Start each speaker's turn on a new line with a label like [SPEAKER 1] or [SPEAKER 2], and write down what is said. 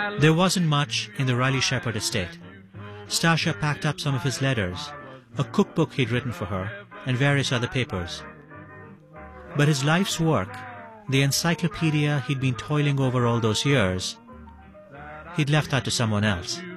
[SPEAKER 1] There wasn't much in the Riley Shepard estate. Stasha packed up some of his letters, a cookbook he'd written for her, and various other papers. But his life's work, the encyclopedia he'd been toiling over all those years, he'd left that to someone else.